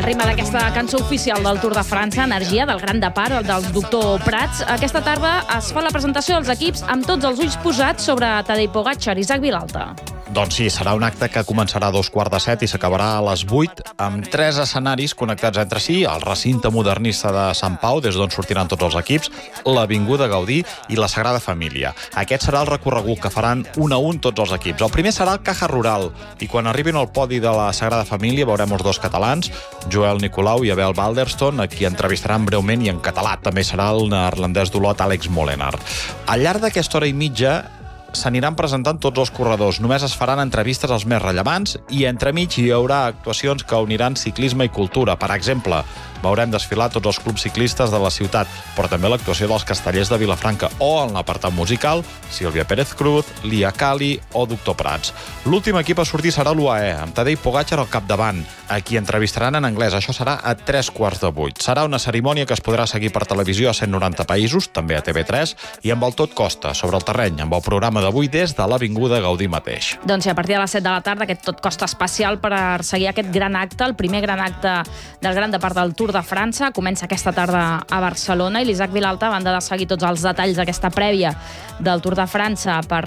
ritme d'aquesta cançó oficial del Tour de França, Energia, del Gran Depart, del doctor Prats. Aquesta tarda es fa la presentació dels equips amb tots els ulls posats sobre Tadej Pogačar i Isaac Vilalta. Doncs sí, serà un acte que començarà a 7:15 i s'acabarà a les 8 amb 3 escenaris connectats entre si, el recinte modernista de Sant Pau, des d'on sortiran tots els equips, l'Avinguda Gaudí i la Sagrada Família. Aquest serà el recorregut que faran un a un tots els equips. El primer serà el Caja Rural i quan arribin al podi de la Sagrada Família veurem els dos catalans, Joel Nicolau i Abel Balderston, a qui entrevistaran breument i en català. També serà el neerlandès d'Olot, Àlex Molenaar. Al llarg d'aquesta hora i mitja s'aniran presentant tots els corredors. Només es faran entrevistes als més rellevants i entremig hi haurà actuacions que uniran ciclisme i cultura. Per exemple, veurem desfilar tots els clubs ciclistes de la ciutat, però també l'actuació dels Castellers de Vilafranca o, en l'apartat musical, Sílvia Pérez Cruz, Lia Cali o Doctor Prats. L'últim equip a sortir serà l'UAE, amb Tadej Pogačar al capdavant, a qui entrevistaran en anglès. Això serà a 7:15. Serà una cerimònia que es podrà seguir per televisió a 190 països, també a TV3, i amb el tot costa, sobre el terreny, amb el programa d'avui des de l'Avinguda Gaudí mateix. Doncs sí, a partir de les 7 de la tarda, aquest tot costa especial per seguir aquest gran acte, el primer gran acte del Gran Depart del Tour de França. Comença aquesta tarda a Barcelona i l'Isaac Vilalta, a banda de seguir tots els detalls d'aquesta prèvia del Tour de França per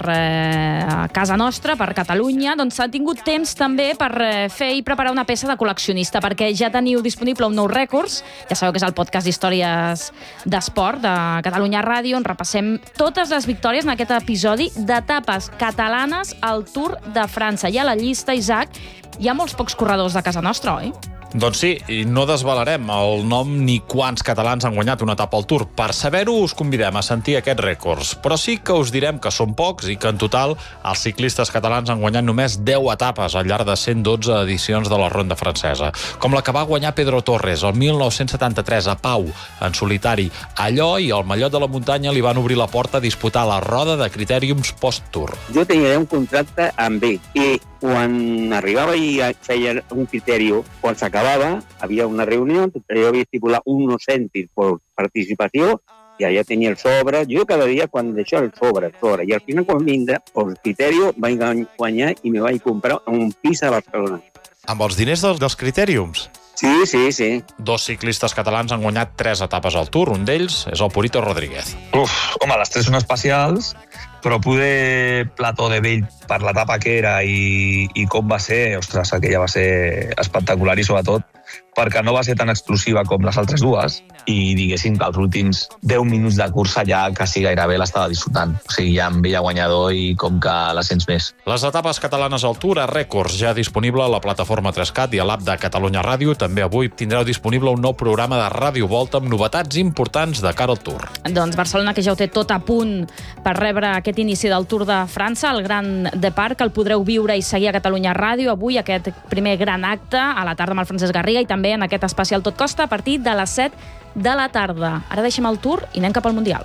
casa nostra, per Catalunya, doncs ha tingut temps també per fer i preparar una peça de col·leccionista, perquè ja teniu disponible un nou Rècords, ja sabeu que és el podcast d'històries d'esport de Catalunya Ràdio, on repassem totes les victòries en aquest episodi d'etapes catalanes al Tour de França. I a la llista, Isaac, hi ha molts pocs corredors de casa nostra, oi? Doncs sí, i no desvelarem el nom ni quants catalans han guanyat una etapa al Tour. Per saber-ho, us convidem a sentir aquests rècords. Però sí que us direm que són pocs i que, en total, els ciclistes catalans han guanyat només 10 etapes al llarg de 112 edicions de la Ronda Francesa. Com la que va guanyar Pedro Torres el 1973 a Pau, en solitari. Allò i el Mallot de la Muntanya li van obrir la porta a disputar la roda de critèriums post-Tour. Jo tenia un contracte amb ell i quan arribava i feia un criteri, quan s'acabava, havia una reunió, jo havia estipulat unos cèntims per participació i allà tenia el sobre. Jo cada dia quan deixava el sobre. I al final, quan vindrà, per criteri, vaig guanyar i me vaig comprar un pis a Barcelona. Amb els diners dels critèriums? Sí. Dos ciclistes catalans han guanyat 3 etapes al Tour. Un d'ells és el Purito Rodríguez. Home, les 3 són especials, però poder plató de vell per l'etapa que era i com va ser, ostres, aquella va ser espectacular i sobretot perquè no va ser tan exclusiva com les altres dues i diguéssim que els últims 10 minuts de cursa ja quasi gairebé l'estava disfrutant. O sigui, ja amb ella guanyador i com que la sents més. Les etapes catalanes al Tour a Rècords, ja disponible a la plataforma 3CAT i a l'app de Catalunya Ràdio. També avui tindreu disponible un nou programa de Ràdio Volta amb novetats importants de cara al Tour. Doncs Barcelona, que ja ho té tot a punt per rebre aquest inici del Tour de França, el Gran Depart, que el podreu viure i seguir a Catalunya Ràdio. Avui aquest primer gran acte a la tarda amb el Francesc Garriga i també en aquest especial Tot Costa a partir de les 7 de la tarda. Ara deixem el Tour i anem cap al Mundial.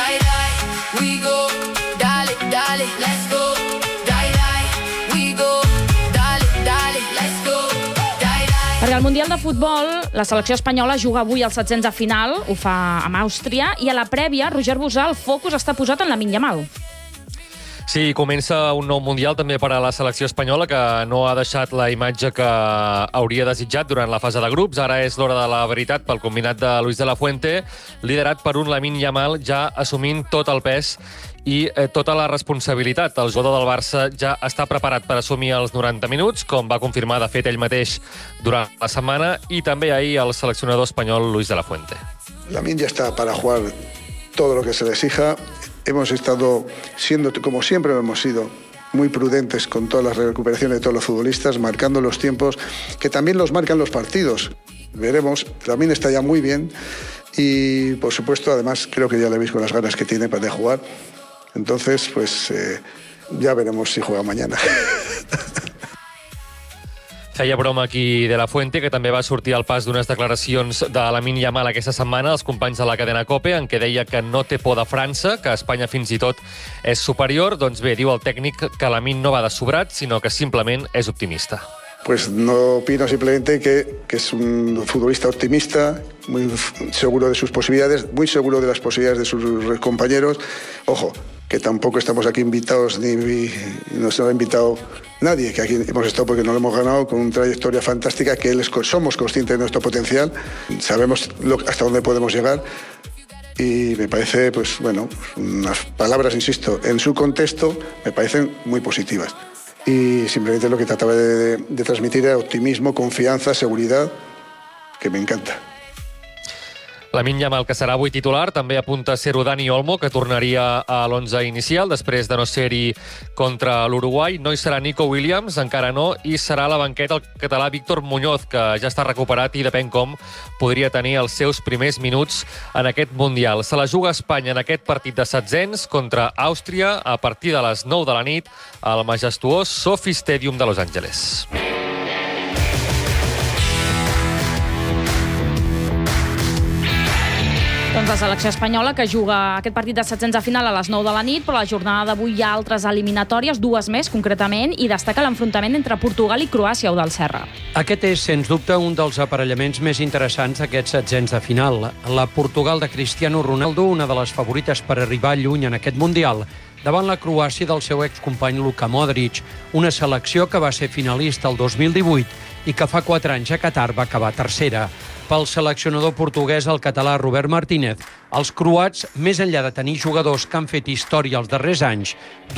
Perquè al Mundial de Futbol, la selecció espanyola juga avui al 700 de final, ho fa amb Àustria, i a la prèvia, Roger Busà, el focus està posat en Lamine Yamal. Sí, comença un nou Mundial també per a la selecció espanyola, que no ha deixat la imatge que hauria desitjat durant la fase de grups. Ara és l'hora de la veritat pel combinat de Luis de la Fuente, liderat per un Lamine Yamal ja assumint tot el pes i tota la responsabilitat. El jugador del Barça ja està preparat per assumir els 90 minuts, com va confirmar de fet ell mateix durant la setmana, i també ahir el seleccionador espanyol Luis de la Fuente. Lamine ya está para jugar todo lo que se le exija. Hemos estado siendo, como siempre lo hemos sido, muy prudentes con todas las recuperaciones de todos los futbolistas, marcando los tiempos que también los marcan los partidos. Veremos, Lamine está ya muy bien y, por supuesto, además creo que ya le veis con las ganas que tiene para jugar. Entonces, pues ya veremos si juega mañana. Feia broma aquí de la Fuente, que també va sortir al pas d'unes declaracions de Lamine Yamal aquesta setmana als companys de la cadena COPE, en què deia que no té por de França, que Espanya fins i tot és superior. Doncs bé, diu el tècnic que Lamine no va de sobrat, sinó que simplement és optimista. pues no opino simplemente que es un futbolista optimista, muy seguro de sus posibilidades, muy seguro de las posibilidades de sus compañeros. Ojo, que tampoco estamos aquí invitados, ni nos ha invitado nadie, que aquí hemos estado porque no lo hemos ganado, con una trayectoria fantástica, que somos conscientes de nuestro potencial, sabemos hasta dónde podemos llegar. Y me parece, pues bueno, unas palabras, insisto, en su contexto me parecen muy positivas. Y simplemente lo que trataba de transmitir era optimismo, confianza, seguridad, que me encanta. Lamine Yamal, que serà avui titular, també apunta a ser-ho Dani Olmo, que tornaria a l'11 inicial després de no ser-hi contra l'Uruguai. No hi serà Nico Williams, encara no, i serà a la banqueta el català Víctor Muñoz, que ja està recuperat i depèn com podria tenir els seus primers minuts en aquest Mundial. Se la juga Espanya en aquest partit de setzents contra Àustria a partir de les 9 de la nit al majestuós Sophie Stadium de Los Angeles. Doncs la selecció espanyola que juga aquest partit de setzents a final a les 9 de la nit, però la jornada d'avui hi ha altres eliminatòries, 2 més concretament, i destaca l'enfrontament entre Portugal i Croàcia, Eudald Serra. Aquest és, sens dubte, un dels aparellaments més interessants d'aquests setzents de final. La Portugal de Cristiano Ronaldo, una de les favorites per arribar lluny en aquest Mundial, davant la Croàcia del seu excompany Luka Modric, una selecció que va ser finalista el 2018 i que fa 4 anys a Qatar va acabar tercera. Pel seleccionador portuguès, el català Robert Martínez, els croats, més enllà de tenir jugadors que han fet història els darrers anys,